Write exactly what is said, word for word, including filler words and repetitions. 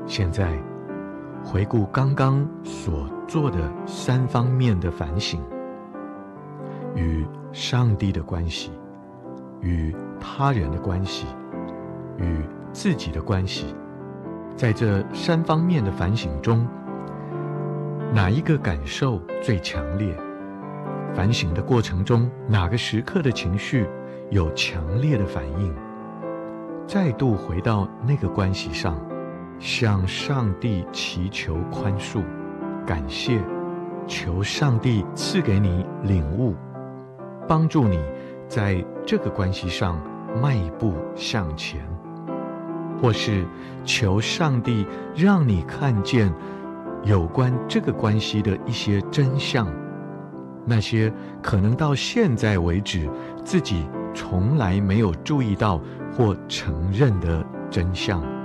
现在回顾刚刚所做的三方面的反省：与上帝的关系，与他人的关系，与自己的关系。在这三方面的反省中，哪一个感受最强烈？反省的过程中，哪个时刻的情绪有强烈的反应？再度回到那个关系上，向上帝祈求宽恕、感谢，求上帝赐给你领悟，帮助你在这个关系上迈一步向前，或是求上帝让你看见有关这个关系的一些真相，那些可能到现在为止自己从来没有注意到或承认的真相。